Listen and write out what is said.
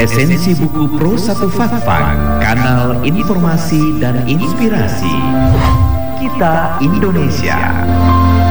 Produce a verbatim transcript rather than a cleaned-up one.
Esensi buku Pro satu Fatfak, kanal informasi dan inspirasi. Kita Indonesia.